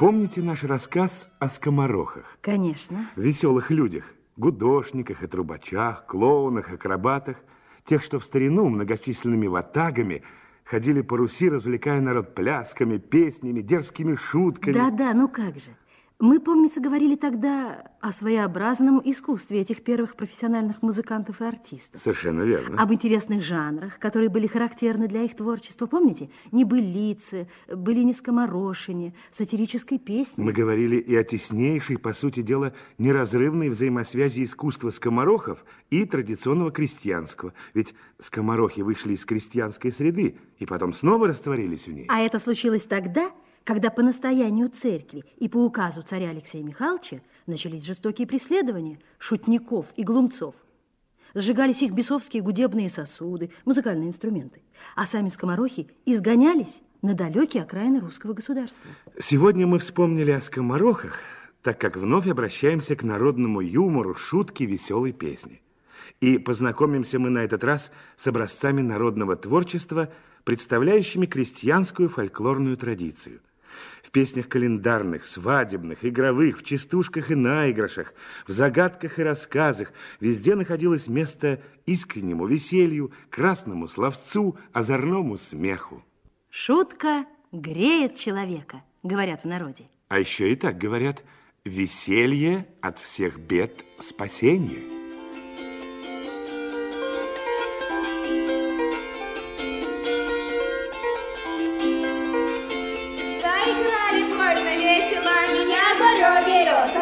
Помните наш рассказ о скоморохах? Конечно. Веселых людях, гудошниках и трубачах, клоунах, акробатах, тех, что в старину многочисленными ватагами ходили по Руси, развлекая народ плясками, песнями, дерзкими шутками. Да, ну как же. Мы, помнится, говорили тогда о своеобразном искусстве этих первых профессиональных музыкантов и артистов. Совершенно верно. Об интересных жанрах, которые были характерны для их творчества. Помните? Небылицы, былине скоморошине, сатирической песни. Мы говорили и о теснейшей, по сути дела, неразрывной взаимосвязи искусства скоморохов и традиционного крестьянского. Ведь скоморохи вышли из крестьянской среды и потом снова растворились в ней. А это случилось тогда, когда по настоянию церкви и по указу царя Алексея Михайловича начались жестокие преследования шутников и глумцов. Сжигались их бесовские гудебные сосуды, музыкальные инструменты, а сами скоморохи изгонялись на далекие окраины русского государства. Сегодня мы вспомнили о скоморохах, так как вновь обращаемся к народному юмору, шутке, веселой песни. И познакомимся мы на этот раз с образцами народного творчества, представляющими крестьянскую фольклорную традицию. В песнях календарных, свадебных, игровых, в частушках и наигрышах, в загадках и рассказах везде находилось место искреннему веселью, красному словцу, озорному смеху. Шутка греет человека, говорят в народе. А еще и так говорят: веселье от всех бед спасение.